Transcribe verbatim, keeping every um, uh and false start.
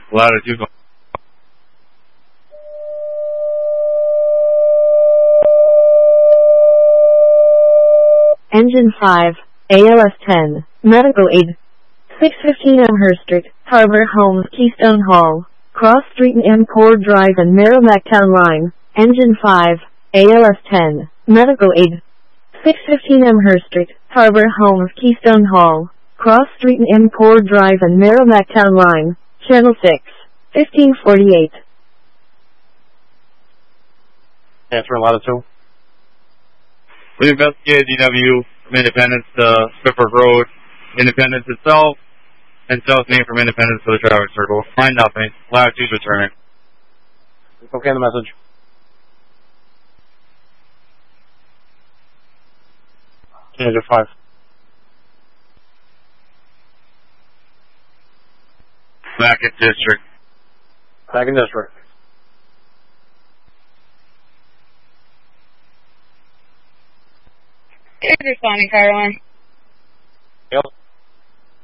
Latitude. Engine five, A L S ten, medical aid. six fifteen Amherst Street, Harbor Homes, Keystone Hall, Cross Street and Cord Drive and Merrimack Town Line. Engine five, A L S ten, medical aid. six fifteen Amherst Street, Harbor Homes, Keystone Hall, Cross Street and Cord Drive and Merrimack Town Line. Channel six, fifteen forty-eight. Transfer Latitude. We investigated D W from Independence to Bifford Road, Independence itself, and South Main from Independence to the traffic circle. Find nothing. Latitude's returning. Okay, the message. Engine five. Back at District. Back in District. It's responding, fire alarm.